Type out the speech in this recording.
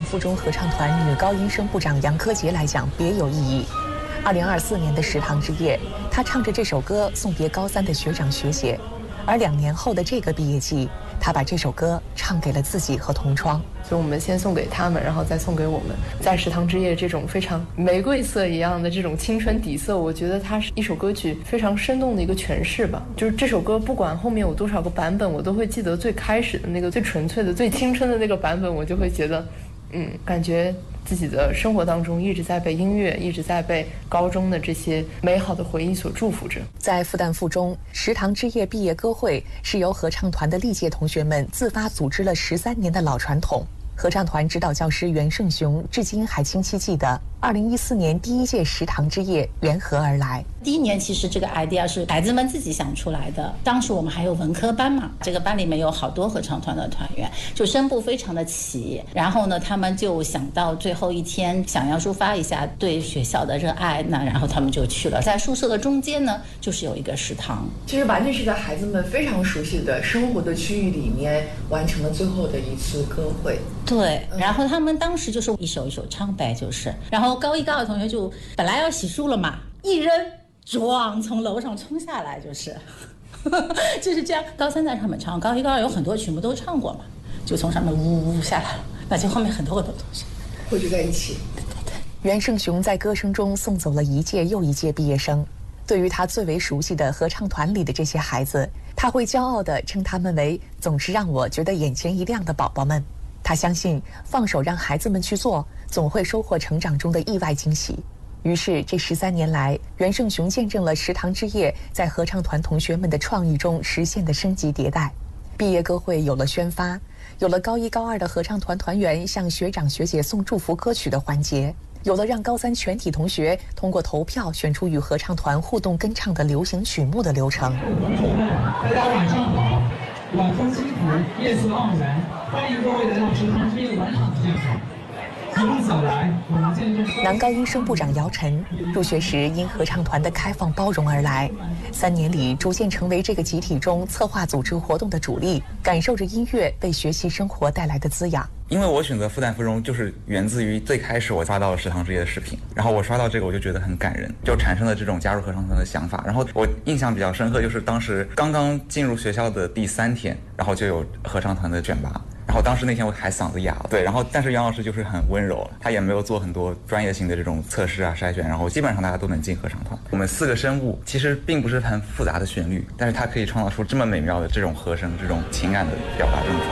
附中合唱团女高音声部长杨柯洁来讲别有意义。2024年的食堂之夜，她唱着这首歌送别高3的学长学姐，而2年后的这个毕业季，她把这首歌唱给了自己和同窗。 就我们先送给他们，然后再送给我们。在食堂之夜这种非常玫瑰色一样的这种青春底色，我觉得它是一首歌曲非常生动的一个诠释吧。就是这首歌不管后面有多少个版本，我都会记得最开始的那个最纯粹的最青春的那个版本，我就会觉得感觉自己的生活当中一直在被音乐，一直在被高中的这些美好的回忆所祝福着。 在复旦附中食堂之夜毕业歌会是由合唱团的历届同学们自发组织了13年的老传统。合唱团指导教师袁胜雄至今还清晰记得2014年第1届食堂之夜缘何而来。 第1年其实这个 idea 是孩子们自己想出来的，当时我们还有文科班嘛，这个班里面有好多合唱团的团员，就声部非常的齐，然后呢他们就想到最后一天想要抒发一下对学校的热爱，那然后他们就去了。在宿舍的中间呢就是有一个食堂， 就是完全是在孩子们非常熟悉的生活的区域里面完成了最后的一次歌会。 对，然后他们当时就是一首一首唱呗，就是然后高1高2同学就本来要洗漱了嘛，一扔撞从楼上冲下来，就是这样。高3在上面唱，高1高2有很多曲目都唱过嘛，就从上面呜呜下来了，那就后面很多同学汇聚在一起。 对。 袁胜雄在歌声中送走了一届又一届毕业生。对于他最为熟悉的合唱团里的这些孩子，他会骄傲地称他们为总是让我觉得眼前一亮的宝宝们。他相信放手让孩子们去做，总会收获成长中的意外惊喜。于是这13年来，袁胜雄见证了食堂之夜在合唱团同学们的创意中实现的升级迭代。毕业歌会有了宣发，有了高1高2的合唱团团员向学长学姐送祝福歌曲的环节，有了让高3全体同学通过投票选出与合唱团互动跟唱的流行曲目的流程。 大家晚上好，晚风轻拂，夜色盎然，欢迎各位来到食堂之夜晚场的现场。一路走来，我们见证男高音声部长姚晨入学时因合唱团的开放包容而来，3年里逐渐成为这个集体中策划组织活动的主力，感受着音乐为学习生活带来的滋养。 因为我选择复旦附中就是源自于最开始我刷到了食堂之夜的视频，然后我刷到这个我就觉得很感人，就产生了这种加入合唱团的想法。然后我印象比较深刻就是当时刚刚进入学校的第3天，然后就有合唱团的选拔，然后当时那天我还嗓子哑了，对，然后但是杨老师就是很温柔，他也没有做很多专业性的这种测试啊筛选，然后基本上大家都能进合唱团。我们4个声部其实并不是很复杂的旋律，但是它可以创造出这么美妙的这种和声，这种情感的表达这种